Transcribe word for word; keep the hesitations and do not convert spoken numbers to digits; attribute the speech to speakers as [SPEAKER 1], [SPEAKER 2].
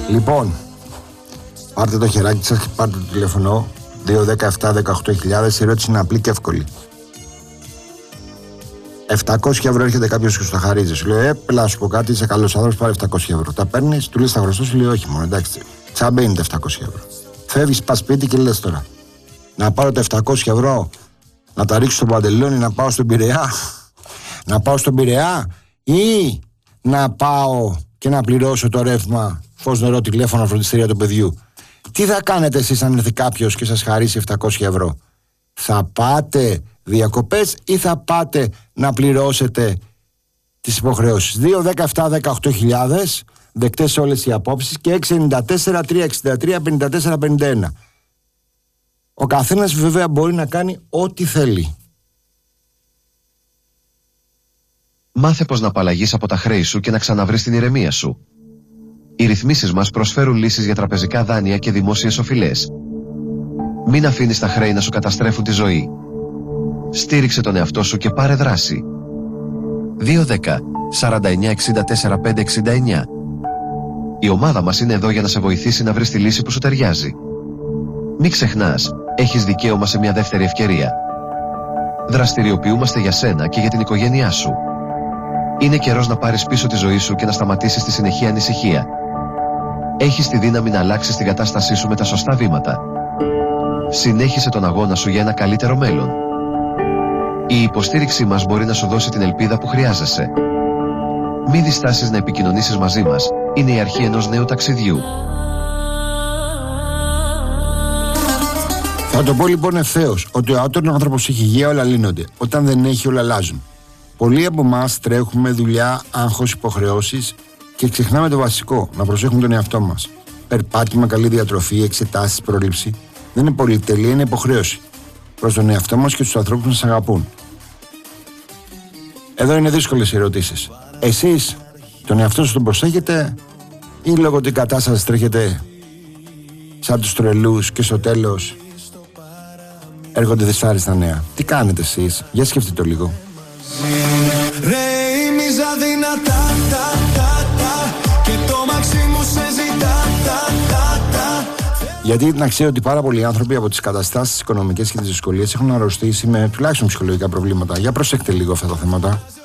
[SPEAKER 1] Λοιπόν, πάρτε το χεράκι σας και πάρτε το τηλέφωνο δύο δέκα επτά δεκαοκτώ χιλιάδες. Η ερώτηση είναι απλή και εύκολη. επτακόσια ευρώ έρχεται κάποιος και σου τα χαρίζει. Σου λέει: Ε, πελά, σου πω κάτι, είσαι καλός άνθρωπος, πάρε επτακόσια ευρώ. Τα παίρνεις, του λες τα χρωστώ, σου λέει: Όχι, μόνο εντάξει. Τσάμπε είναι τα επτακόσια ευρώ. Φεύγεις, πας σπίτι και λες τώρα: Να πάρω τα επτακόσια ευρώ, να τα ρίξω στο παντελόνι, να πάω στον Πειραιά. Να πάω στον Πειραιά ή να πάω και να πληρώσω το ρεύμα, φως, νερό, τηλέφωνο, φροντιστήρια του παιδιού. Τι θα κάνετε εσείς αν έρθει κάποιος και σας χαρίσει επτακόσια ευρώ? Θα πάτε διακοπές ή θα πάτε να πληρώσετε τις υποχρεώσεις? δύο δέκα επτά δεκαοκτώ χιλιάδες, δεκτές σε όλες οι απόψεις, και έξι εννιά τέσσερα τρία έξι τρία πέντε τέσσερα πενήντα ένα. Ο καθένας βέβαια μπορεί να κάνει ό,τι θέλει.
[SPEAKER 2] Μάθε πως να απαλλαγείς από τα χρέη σου και να ξαναβρεις την ηρεμία σου. Οι ρυθμίσεις μας προσφέρουν λύσεις για τραπεζικά δάνεια και δημόσιες οφειλές. Μην αφήνεις τα χρέη να σου καταστρέφουν τη ζωή. Στήριξε τον εαυτό σου και πάρε δράση. δύο δέκα σαράντα εννιά εξήντα τέσσερα πέντε εξήντα εννιά. Η ομάδα μας είναι εδώ για να σε βοηθήσει να βρεις τη λύση που σου ταιριάζει. Μην ξεχνάς, έχεις δικαίωμα σε μια δεύτερη ευκαιρία. Δραστηριοποιούμαστε για σένα και για την οικογένειά σου. Είναι καιρός να πάρεις πίσω τη ζωή σου και να σταματήσεις τη συνεχή ανησυχία. Έχεις τη δύναμη να αλλάξεις την κατάστασή σου με τα σωστά βήματα. Συνέχισε τον αγώνα σου για ένα καλύτερο μέλλον. Η υποστήριξή μας μπορεί να σου δώσει την ελπίδα που χρειάζεσαι. Μη διστάσεις να επικοινωνήσεις μαζί μας. Είναι η αρχή ενός νέου ταξιδιού.
[SPEAKER 1] Θα το πω λοιπόν ευθέως, ότι όταν ο άνθρωπος έχει υγεία όλα λύνονται. Όταν δεν έχει όλα αλλάζουν. Πολλοί από εμάς τρέχουμε δουλειά, άγχος, υποχρεώσεις και ξεχνάμε το βασικό, να προσέχουμε τον εαυτό μας. Περπάτημα, καλή διατροφή, εξετάσεις, πρόληψη. Δεν είναι πολυτέλεια, είναι υποχρέωση. Προς τον εαυτό μας και τους ανθρώπους που μας αγαπούν. Εδώ είναι δύσκολες οι ερωτήσεις. Εσείς τον εαυτό σας τον προσέχετε ή λόγω την κατάσταση τρέχετε σαν τους τρελούς και στο τέλος έρχονται δυσάρεστα νέα? Τι κάνετε εσείς? Για σκεφτείτε το λίγο. Γιατί να ξέρω ότι πάρα πολλοί άνθρωποι από τις καταστάσεις οικονομικές και τις δυσκολίες έχουν αρρωστήσει με τουλάχιστον ψυχολογικά προβλήματα. Για προσέξτε λίγο αυτά τα θέματα.